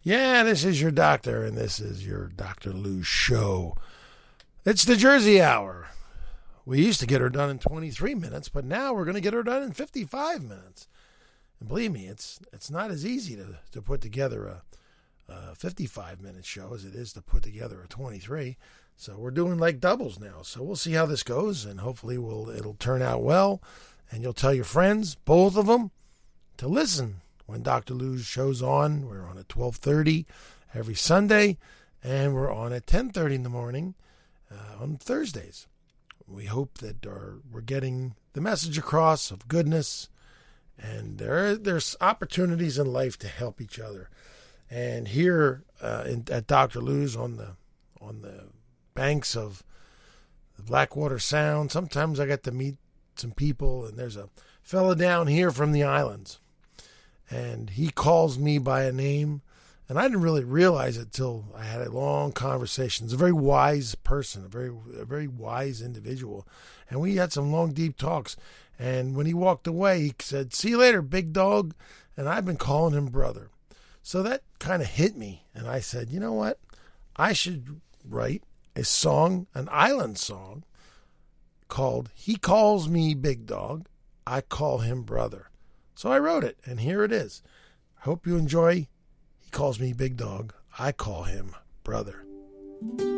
Yeah, this is your doctor, and this is your Dr. Lou show. It's the Jersey Hour. We used to get her done in 23 minutes, but now we're going to get her done in 55 minutes. And believe me, it's not as easy to put together a 55-minute show as it is to put together a 23. So we're doing like doubles now. So we'll see how this goes, and hopefully it'll turn out well. And you'll tell your friends, both of them, to listen when Dr. Lou's show's on. We're on at 12:30 every Sunday, and we're on at 10:30 in the morning on Thursdays. We hope that we're getting the message across of goodness, and there's opportunities in life to help each other. And here at Dr. Lou's on the banks of the Blackwater Sound, sometimes I get to meet some people, and there's a fella down here from the islands, and he calls me by a name, and I didn't really realize it till I had a long conversation. He's a very wise person, a very wise individual, and we had some long, deep talks. And when he walked away, he said, "See you later, big dog," and I've been calling him brother. So that kind of hit me, and I said, you know what? I should write a song, an island song, called "He Calls Me Big Dog, I Call Him Brother." So I wrote it, and here it is. I hope you enjoy "He Calls Me Big Dog, I Call Him Brother."